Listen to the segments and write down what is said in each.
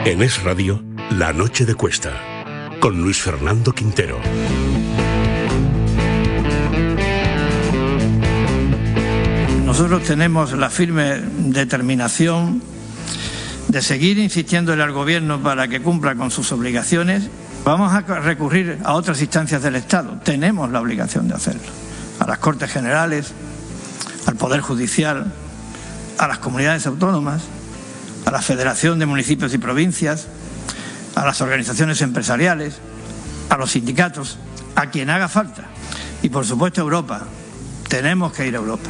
En Es Radio, La Noche de Cuesta, con Luis Fernando Quintero. Nosotros tenemos la firme determinación de seguir insistiéndole al Gobierno para que cumpla con sus obligaciones. Vamos a recurrir a otras instancias del Estado. Tenemos la obligación de hacerlo. A las Cortes Generales, al Poder Judicial, a las comunidades autónomas, a la Federación de Municipios y Provincias, a las organizaciones empresariales, a los sindicatos, a quien haga falta. Y por supuesto a Europa. Tenemos que ir a Europa.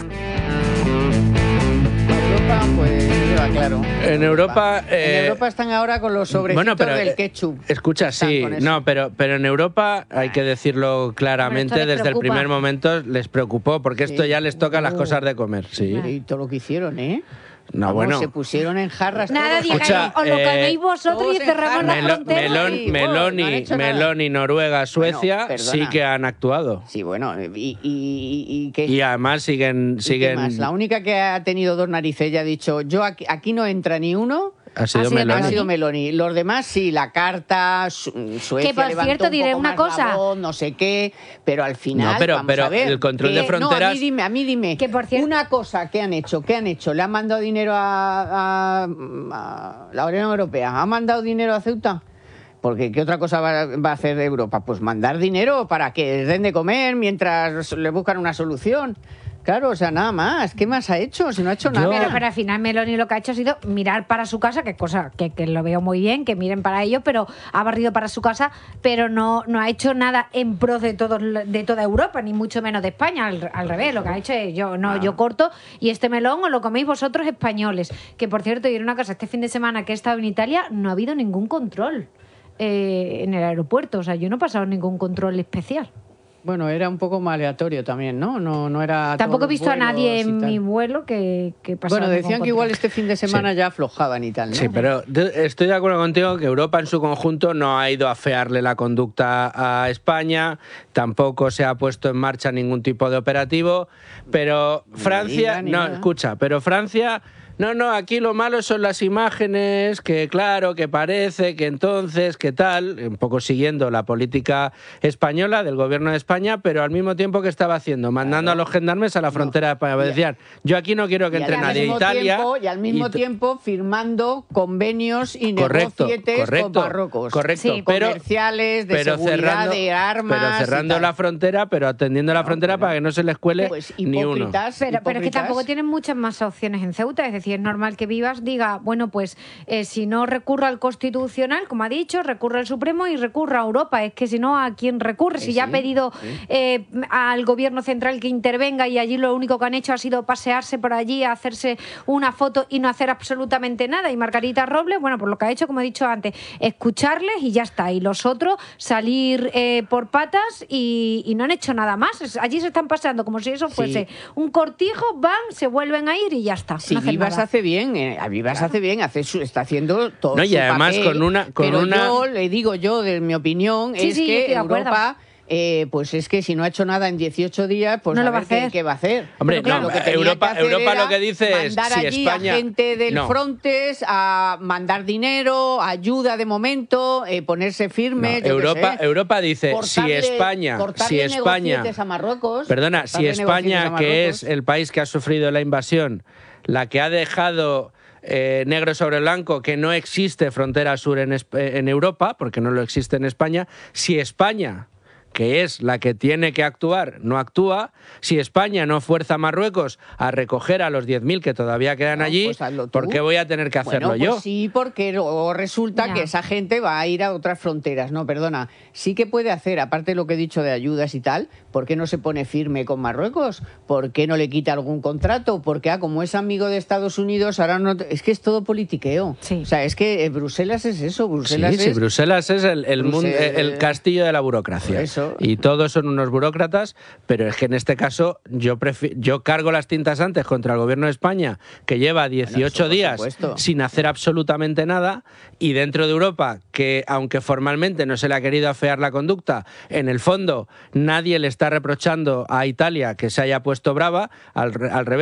Pues lleva claro. En Europa están ahora con los sobrecitos del ketchup. Escucha, sí, no, pero en Europa hay que decirlo claramente, desde el primer momento les preocupó, porque esto ya les toca las cosas de comer, sí. Y todo lo que hicieron, No, vamos, bueno. Se pusieron en jarras. Nada, digáis, os lo coméis vosotros y cerramos la frontera. Meloni, Noruega, Suecia, bueno, sí que han actuado. Sí, bueno, y además siguen... Más? La única que ha tenido dos narices y ha dicho, yo aquí no entra ni uno... Ha sido Meloni. Los demás sí, la carta, Suecia que por cierto diré una cosa, voz, no sé qué, pero al final pero vamos a ver, el control de fronteras. No, a mí dime, que por cierto, una cosa que han hecho, le han mandado dinero a la Unión Europea, ¿ha mandado dinero a Ceuta? Porque ¿qué otra cosa va a hacer Europa? Pues mandar dinero para que les den de comer mientras le buscan una solución. Claro, o sea, nada más. ¿Qué más ha hecho? Si no ha hecho nada. Pero al final Meloni lo que ha hecho ha sido mirar para su casa, que es cosa que lo veo muy bien, que miren para ellos, pero ha barrido para su casa, pero no ha hecho nada en pro de toda Europa, ni mucho menos de España. Al revés, lo que ha hecho es yo corto y este melón os lo coméis vosotros españoles. Que por cierto, y en una cosa, este fin de semana que he estado en Italia, no ha habido ningún control en el aeropuerto. O sea, yo no he pasado ningún control especial. Bueno, era un poco más aleatorio también, ¿no? No era. Tampoco he visto a nadie en mi vuelo que pasara. Bueno, decían que igual este fin de semana ya aflojaban y tal, ¿no? Sí, pero estoy de acuerdo contigo que Europa en su conjunto no ha ido a afearle la conducta a España, tampoco se ha puesto en marcha ningún tipo de operativo, pero Francia, pero Francia... No, aquí lo malo son las imágenes, que claro, que parece, que entonces, que tal, un poco siguiendo la política española del gobierno de España, pero al mismo tiempo que estaba haciendo, mandando a los gendarmes a la frontera de España. Decían, yo aquí no quiero que entre nadie de Italia. Y al mismo tiempo firmando convenios y negocietes con Marruecos. Correcto, sí, comerciales, de seguridad, de armas. Pero cerrando la frontera, pero atendiendo la frontera para que no se les cuele ni uno. Pero es que tampoco tienen muchas más opciones en Ceuta, es decir, es normal que Vivas diga, bueno, pues si no recurre al Constitucional, como ha dicho, recurre al Supremo y recurre a Europa. Es que si no, ¿a quién recurre? Si ya ha pedido al Gobierno central que intervenga y allí lo único que han hecho ha sido pasearse por allí, hacerse una foto y no hacer absolutamente nada. Y Margarita Robles, bueno, pues lo que ha hecho, como he dicho antes, escucharles y ya está. Y los otros salir por patas y no han hecho nada más. Allí se están paseando como si eso fuese un cortijo, van, se vuelven a ir y ya está. Sí, no Vivas hace bien, hace bien, está haciendo todo y además papel, pero yo le digo de mi opinión, que Europa... pues es que si no ha hecho nada en 18 días, pues no a ver qué va a hacer. Hombre, claro, Europa lo que dice es, mandar si allí España... a gente del Frontex, a mandar dinero, ayuda de momento, ponerse firme. Europa dice, si España, a Marruecos, si España, que es el país que ha sufrido la invasión, la que ha dejado negro sobre blanco que no existe frontera sur en Europa, porque no lo existe en España, si España, que es la que tiene que actuar, no actúa, si España no fuerza a Marruecos a recoger a los 10.000 que todavía quedan allí, pues ¿por qué voy a tener que hacerlo yo? Pues sí, porque luego resulta que esa gente va a ir a otras fronteras. No, perdona, sí que puede hacer, aparte de lo que he dicho de ayudas y tal, ¿por qué no se pone firme con Marruecos? ¿Por qué no le quita algún contrato? Porque como es amigo de Estados Unidos, ahora no... Es que es todo politiqueo. Sí. O sea, es que Bruselas es eso. Bruselas es el castillo de la burocracia. Eso. Y todos son unos burócratas, pero es que en este caso yo cargo las tintas antes contra el gobierno de España, que lleva 18 días sin hacer absolutamente nada, y dentro de Europa, que aunque formalmente no se le ha querido afear la conducta, en el fondo nadie le está reprochando a Italia que se haya puesto brava, al revés.